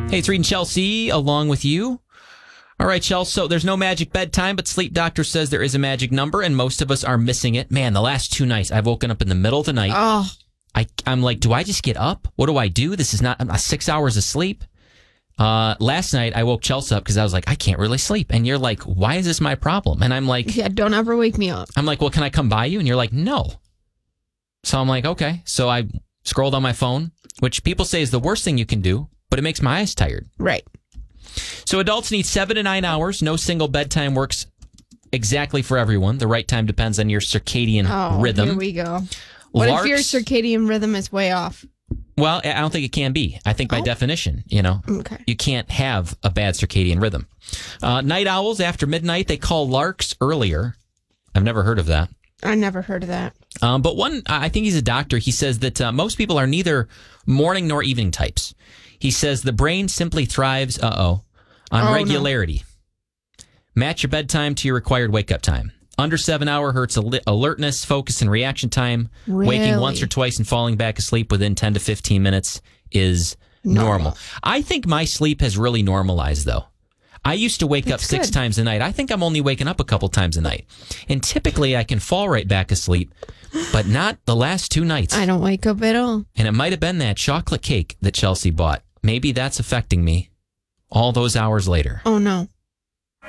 Hey, it's Reed and Chelsea along with you. All right, Chelsea, so there's no magic bedtime, but Sleep Doctor says there is a magic number, and most of us are missing it. Man, the last 2 nights, I've woken up in the middle of the night. Oh. I'm like, do I just get up? What do I do? This is not 6 hours of sleep. Last night, I woke Chelsea up because I was like, I can't really sleep. And you're like, why is this my problem? And I'm like... Yeah, don't ever wake me up. I'm like, well, can I come by you? And you're like, no. So I'm like, okay. So I scrolled on my phone, which people say is the worst thing you can do, but it makes my eyes tired. Right. So adults need 7 to 9 hours. No single bedtime works exactly for everyone. The right time depends on your circadian rhythm. Here we go. What if your circadian rhythm is way off? Well, I don't think it can be. I think by definition, you can't have a bad circadian rhythm. Night owls after midnight, they call larks earlier. I've never heard of that. I never heard of that. But I think he's a doctor. He says that most people are neither morning nor evening types. He says the brain simply thrives, on regularity. No. Match your bedtime to your required wake-up time. Under 7 hour hertz alertness, focus, and reaction time. Really? Waking once or twice and falling back asleep within 10 to 15 minutes is normal. I think my sleep has really normalized, though. I used to wake up 6 times a night. I think I'm only waking up a couple times a night. And typically I can fall right back asleep, but not the last 2 nights. I don't wake up at all. And it might have been that chocolate cake that Chelsea bought. Maybe that's affecting me all those hours later. Oh, no.